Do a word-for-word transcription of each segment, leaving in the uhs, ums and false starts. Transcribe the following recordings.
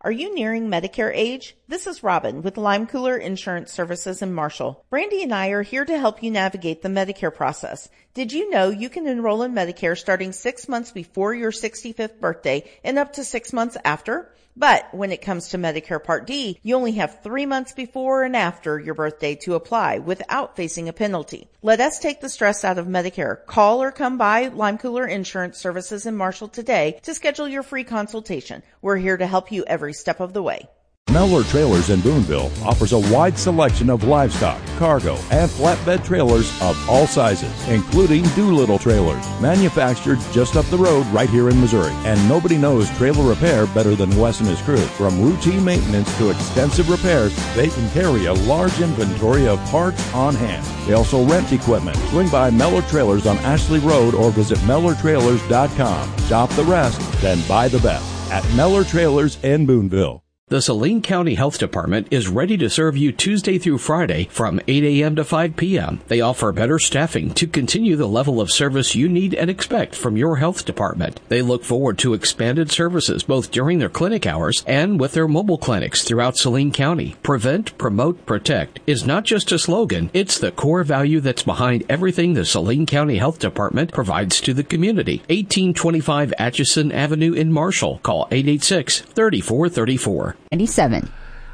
Are you nearing Medicare age? This is Robin with Lime Cooler Insurance Services in Marshall. Brandy and I are here to help you navigate the Medicare process. Did you know you can enroll in Medicare starting six months before your sixty-fifth birthday and up to six months after? But when it comes to Medicare Part D, you only have three months before and after your birthday to apply without facing a penalty. Let us take the stress out of Medicare. Call or come by Lime Cooler Insurance Services in Marshall today to schedule your free consultation. We're here to help you every step of the way. Mellor Trailers in Boonville offers a wide selection of livestock, cargo, and flatbed trailers of all sizes, including Doolittle trailers, manufactured just up the road right here in Missouri. And nobody knows trailer repair better than Wes and his crew. From routine maintenance to extensive repairs, they can carry a large inventory of parts on hand. They also rent equipment. Swing by Mellor Trailers on Ashley Road or visit Mellor Trailers dot com. Shop the rest, then buy the best at Mellor Trailers in Boonville. The Saline County Health Department is ready to serve you Tuesday through Friday from eight a.m. to five p.m. They offer better staffing to continue the level of service you need and expect from your health department. They look forward to expanded services both during their clinic hours and with their mobile clinics throughout Saline County. Prevent, promote, protect is not just a slogan, it's the core value that's behind everything the Saline County Health Department provides to the community. eighteen twenty-five Atchison Avenue in Marshall. Call eight eight six, three four three four. ninety-seven.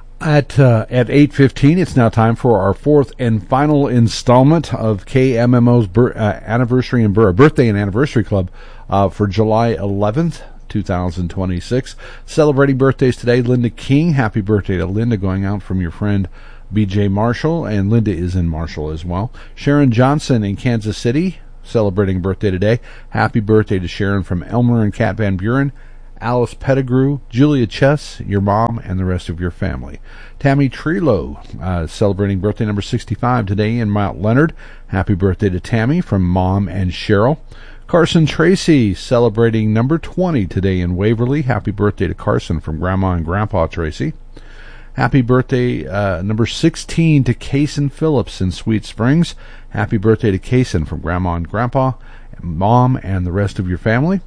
At uh, at eight fifteen, it's now time for our fourth and final installment of K M M O's bir- uh, anniversary and bir- birthday and anniversary club uh, for July eleventh, twenty twenty-six. Celebrating birthdays today, Linda King. Happy birthday to Linda, going out from your friend B J Marshall, and Linda is in Marshall as well. Sharon Johnson in Kansas City, celebrating birthday today. Happy birthday to Sharon from Elmer and Kat Van Buren. Alice Pettigrew, Julia Chess, your mom, and the rest of your family. Tammy Trelo, uh, celebrating birthday number sixty-five today in Mount Leonard. Happy birthday to Tammy from Mom and Cheryl. Carson Tracy, celebrating number twenty today in Waverly. Happy birthday to Carson from Grandma and Grandpa Tracy. Happy birthday uh, number sixteen to Kason Phillips in Sweet Springs. Happy birthday to Kason from Grandma and Grandpa, Mom, and the rest of your family.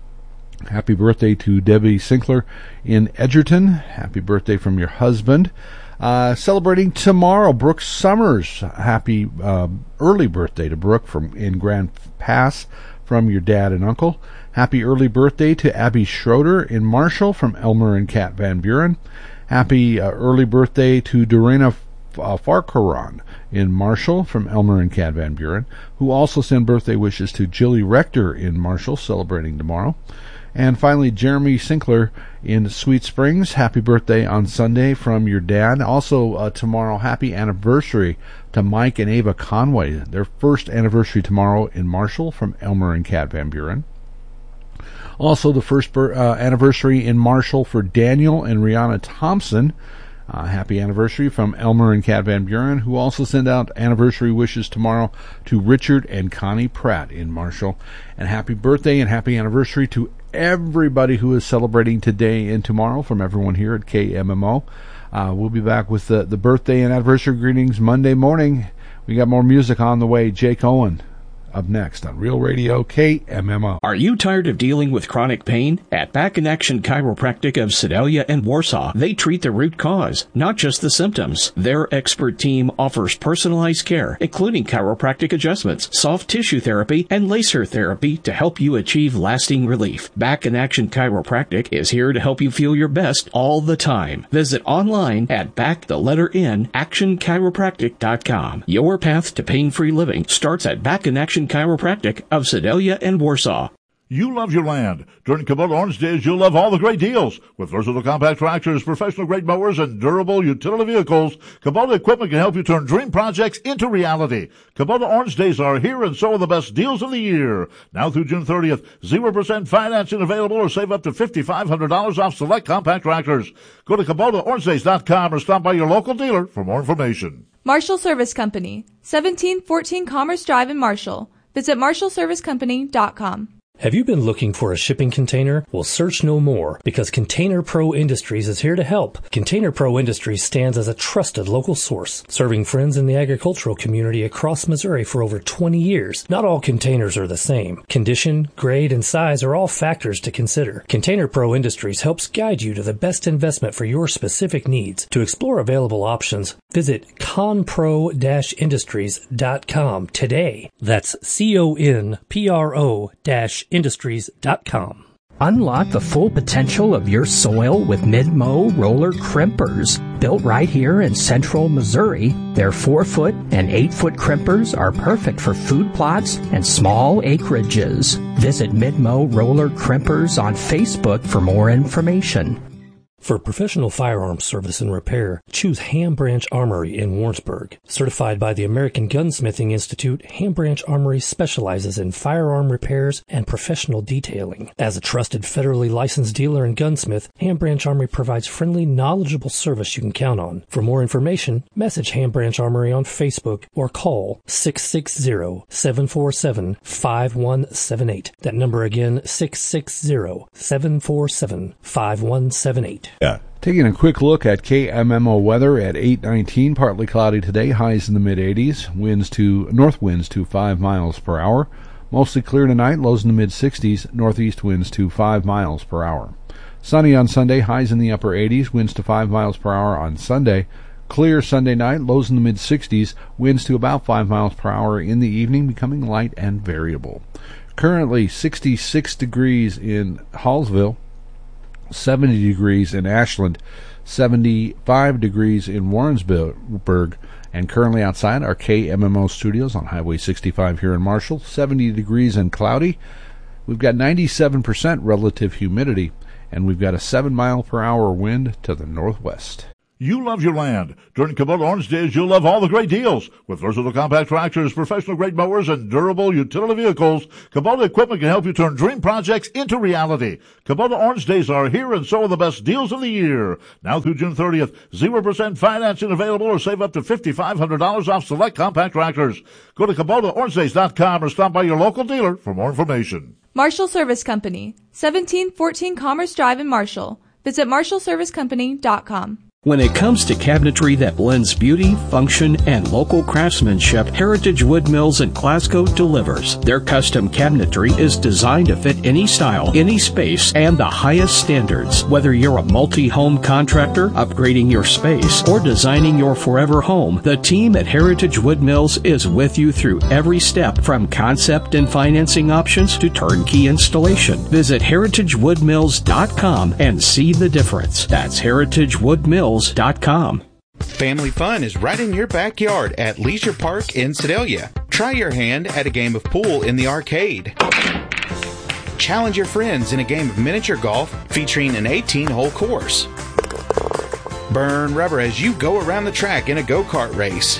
Happy birthday to Debbie Sinkler in Edgerton. Happy birthday from your husband. Uh, celebrating tomorrow, Brooke Summers. Happy uh, early birthday to Brooke from in Grand Pass from your dad and uncle. Happy early birthday to Abby Schroeder in Marshall from Elmer and Kat Van Buren. Happy uh, early birthday to Dorena uh, Farquharon in Marshall from Elmer and Kat Van Buren, who also send birthday wishes to Jilly Rector in Marshall, celebrating tomorrow. And finally, Jeremy Sinkler in Sweet Springs. Happy birthday on Sunday from your dad. Also, uh, tomorrow, happy anniversary to Mike and Ava Conway. Their first anniversary tomorrow in Marshall from Elmer and Kat Van Buren. Also, the first uh, anniversary in Marshall for Daniel and Rihanna Thompson. Uh, happy anniversary from Elmer and Kat Van Buren, who also send out anniversary wishes tomorrow to Richard and Connie Pratt in Marshall. And happy birthday and happy anniversary to everybody who is celebrating today and tomorrow from everyone here at K M M O. Uh, we'll be back with the, the birthday and anniversary greetings Monday morning. We got more music on the way. Jake Owen up next on Real Radio K M M O. Are you tired of dealing with chronic pain? At Back in Action Chiropractic of Sedalia and Warsaw, they treat the root cause, not just the symptoms. Their expert team offers personalized care, including chiropractic adjustments, soft tissue therapy, and laser therapy to help you achieve lasting relief. Back in Action Chiropractic is here to help you feel your best all the time. Visit online at back the letter in action chiropractic dot com. Your path to pain-free living starts at Back in Action Chiropractic of Sedalia and Warsaw. You love your land. During Kubota Orange Days, you'll love all the great deals. With versatile compact tractors, professional-grade mowers, and durable utility vehicles, Kubota equipment can help you turn dream projects into reality. Kubota Orange Days are here, and so are the best deals of the year. Now through June thirtieth, zero percent financing available, or save up to five thousand five hundred dollars off select compact tractors. Go to Kubota Orange Days dot com or stop by your local dealer for more information. Marshall Service Company, seventeen fourteen Commerce Drive in Marshall. Visit marshall service company dot com. Have you been looking for a shipping container? Well, search no more, because Container Pro Industries is here to help. Container Pro Industries stands as a trusted local source, serving friends in the agricultural community across Missouri for over twenty years. Not all containers are the same. Condition, grade, and size are all factors to consider. Container Pro Industries helps guide you to the best investment for your specific needs. To explore available options, visit conpro dash industries dot com today. That's C O N P R O dash industries dot com. Unlock the full potential of your soil with Mid-Mow roller crimpers. Built right here in central Missouri, their four foot and eight foot crimpers are perfect for food plots and small acreages. Visit Mid-Mow roller crimpers on Facebook for more information. For professional firearms service and repair, choose Ham Branch Armory in Warrensburg. Certified by the American Gunsmithing Institute, Ham Branch Armory specializes in firearm repairs and professional detailing. As a trusted federally licensed dealer and gunsmith, Ham Branch Armory provides friendly, knowledgeable service you can count on. For more information, message Ham Branch Armory on Facebook or call six six zero, seven four seven, five one seven eight. That number again, six six zero, seven four seven, five one seven eight. Yeah. Taking a quick look at K M M O weather at eight nineteen, partly cloudy today, highs in the mid eighties, winds to north winds to five miles per hour. Mostly clear tonight, lows in the mid sixties, northeast winds to five miles per hour. Sunny on Sunday, highs in the upper eighties, winds to five miles per hour on Sunday. Clear Sunday night, lows in the mid sixties, winds to about five miles per hour in the evening, becoming light and variable. Currently sixty-six degrees in Hallsville, seventy degrees in Ashland, seventy-five degrees in Warrensburg, and currently outside our K M M O studios on Highway sixty-five here in Marshall, seventy degrees and cloudy. We've got ninety-seven percent relative humidity, and we've got a seven mile per hour wind to the northwest. You love your land. During Kubota Orange Days, you'll love all the great deals. With versatile compact tractors, professional-grade mowers, and durable utility vehicles, Kubota equipment can help you turn dream projects into reality. Kubota Orange Days are here, and so are the best deals of the year. Now through June thirtieth, zero percent financing available, or save up to five thousand five hundred dollars off select compact tractors. Go to Kubota Orange Days dot com or stop by your local dealer for more information. Marshall Service Company, seventeen fourteen Commerce Drive in Marshall. Visit marshall service company dot com. When it comes to cabinetry that blends beauty, function, and local craftsmanship, Heritage Wood Mills in Glasgow delivers. Their custom cabinetry is designed to fit any style, any space, and the highest standards. Whether you're a multi-home contractor, upgrading your space, or designing your forever home, the team at Heritage Wood Mills is with you through every step, from concept and financing options to turnkey installation. Visit heritage wood mills dot com and see the difference. That's heritage wood mills dot com. Family fun is right in your backyard at Leisure Park in Sedalia. Try your hand at a game of pool in the arcade. Challenge your friends in a game of miniature golf featuring an eighteen hole course. Burn rubber as you go around the track in a go-kart race.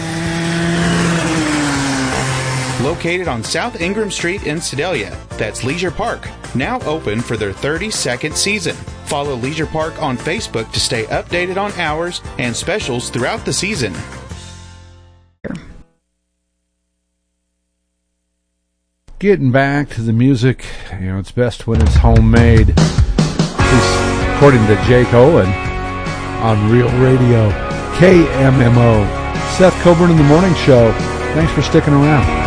Located on South Ingram Street in Sedalia, that's Leisure Park, now open for their thirty-second season. Follow Leisure Park on Facebook to stay updated on hours and specials throughout the season. Getting back to the music, you know, it's best when it's homemade. This, according to Jake Owen on Real Radio, K M M O. Seth Coburn in the Morning Show. Thanks for sticking around.